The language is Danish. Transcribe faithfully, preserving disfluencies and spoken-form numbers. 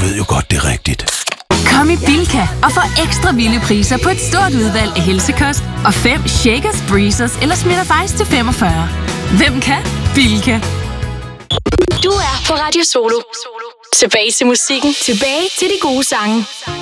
ved jo godt, det er rigtigt. Kom i Bilka og få ekstra vilde priser på et stort udvalg af helsekost og fem Shakers, Breezers eller Smitter Ice til femogfyrre. Hvem kan? Bilka. Du er på Radio Solo. Tilbage til musikken. Tilbage til de gode sange.